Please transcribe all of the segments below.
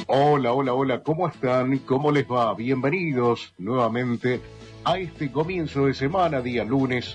Hola, hola, hola, ¿cómo están? ¿Cómo les va? Bienvenidos nuevamente a este comienzo de semana, día lunes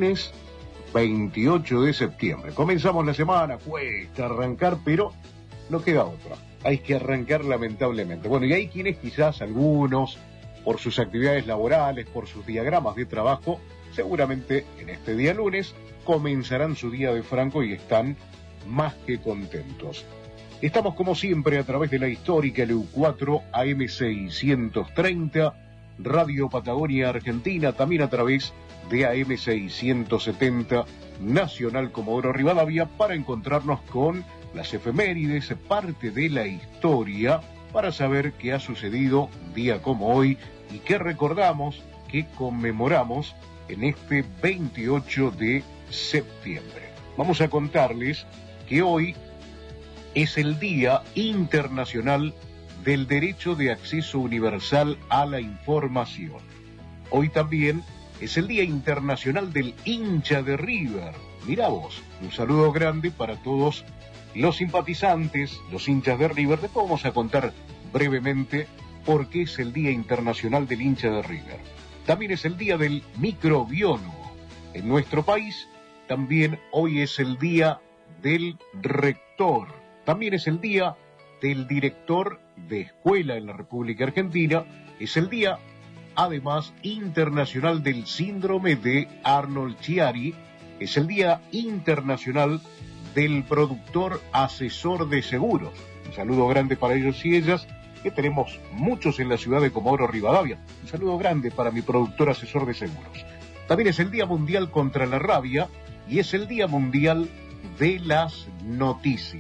28 de septiembre. Comenzamos la semana, cuesta arrancar, pero no queda otra. Hay que arrancar lamentablemente. Bueno, y hay quienes quizás algunos, por sus actividades laborales, por sus diagramas de trabajo, seguramente en este día lunes comenzarán su día de franco y están más que contentos. Estamos como siempre a través de la histórica LU4 AM630, Radio Patagonia Argentina, también a través de AM670 Nacional Comodoro Rivadavia, para encontrarnos con las efemérides, parte de la historia, para saber qué ha sucedido un día como hoy y qué recordamos, qué conmemoramos en este 28 de septiembre. Vamos a contarles que hoy es el Día Internacional del Derecho de Acceso Universal a la Información. Hoy también es el Día Internacional del Hincha de River. Mirá vos, un saludo grande para todos los simpatizantes, los hinchas de River. Después vamos a contar brevemente por qué es el Día Internacional del Hincha de River. También es el Día del Microbiólogo. En nuestro país también hoy es el Día del Rector. También es el Día del Director de Escuela en la República Argentina. Es el Día, además, internacional del síndrome de Arnold-Chiari. Es el Día internacional del productor asesor de seguros. Un saludo grande para ellos y ellas, que tenemos muchos en la ciudad de Comodoro Rivadavia. Un saludo grande para mi productor asesor de seguros. También es el Día Mundial contra la Rabia y es el Día Mundial de las Noticias.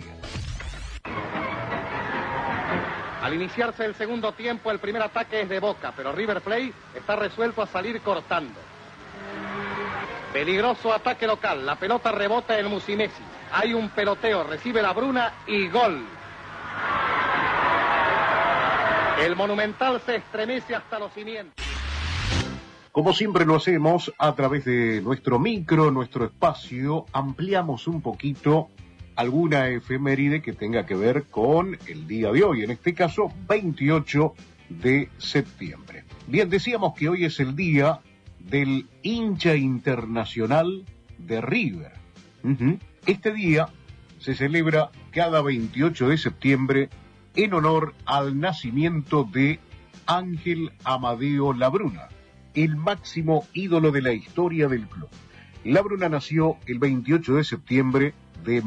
Al iniciarse el segundo tiempo, el primer ataque es de Boca, pero River Plate está resuelto a salir cortando. Peligroso ataque local, la pelota rebota en Musinesi. Hay un peloteo, recibe la Bruna y gol. El Monumental se estremece hasta los cimientos. Como siempre lo hacemos, a través de nuestro micro, nuestro espacio, ampliamos un poquito alguna efeméride que tenga que ver con el día de hoy, en este caso 28 de septiembre. Bien, decíamos que hoy es el día del hincha internacional de River. Este día se celebra cada 28 de septiembre en honor al nacimiento de Ángel Amadeo Labruna, el máximo ídolo de la historia del club. Labruna nació el 28 de septiembre de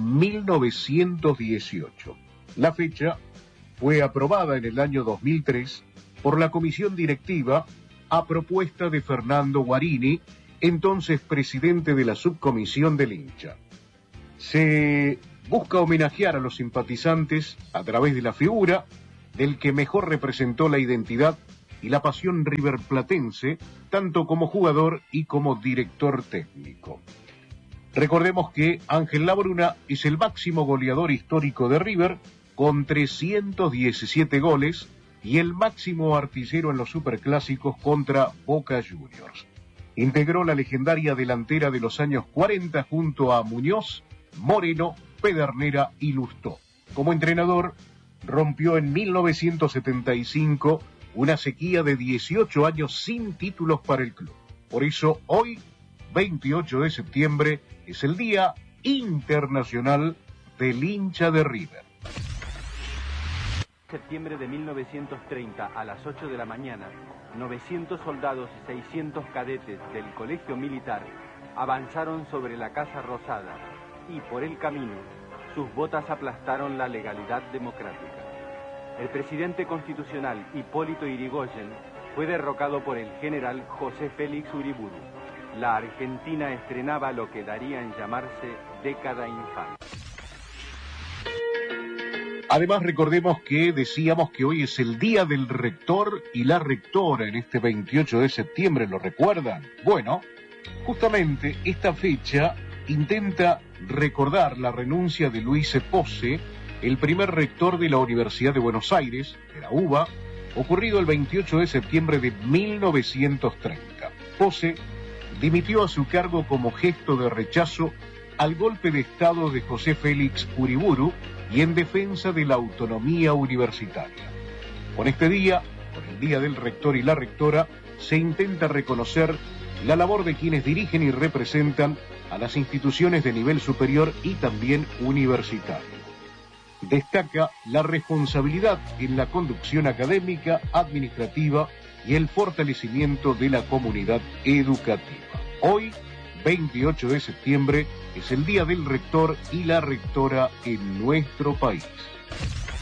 1918. La fecha fue aprobada en el año 2003 por la comisión directiva a propuesta de Fernando Guarini, entonces presidente de la subcomisión del hincha. Se busca homenajear a los simpatizantes a través de la figura del que mejor representó la identidad y la pasión riverplatense, tanto como jugador y como director técnico. Recordemos que Ángel Labruna es el máximo goleador histórico de River, con 317 goles, y el máximo artillero en los superclásicos contra Boca Juniors. Integró la legendaria delantera de los años 40 junto a Muñoz, Moreno, Pedernera y Lustó. Como entrenador, rompió en 1975 una sequía de 18 años sin títulos para el club. Por eso hoy, 28 de septiembre, es el Día Internacional del Hincha de River. Septiembre de 1930, a las 8 de la mañana, 900 soldados y 600 cadetes del Colegio Militar avanzaron sobre la Casa Rosada y, por el camino, sus botas aplastaron la legalidad democrática. El presidente constitucional Hipólito Yrigoyen fue derrocado por el general José Félix Uriburu. La Argentina estrenaba lo que daría en llamarse década infame. Además, recordemos que decíamos que hoy es el día del rector y la rectora en este 28 de septiembre, ¿lo recuerdan? Bueno, justamente esta fecha intenta recordar la renuncia de Luis Pose, el primer rector de la Universidad de Buenos Aires, de la UBA, ocurrido el 28 de septiembre de 1930. Pose dimitió a su cargo como gesto de rechazo al golpe de Estado de José Félix Uriburu y en defensa de la autonomía universitaria. Con este día, con el Día del Rector y la Rectora, se intenta reconocer la labor de quienes dirigen y representan a las instituciones de nivel superior y también universitario. Destaca la responsabilidad en la conducción académica, administrativa y el fortalecimiento de la comunidad educativa. Hoy, 28 de septiembre, es el Día del Rector y la Rectora en nuestro país.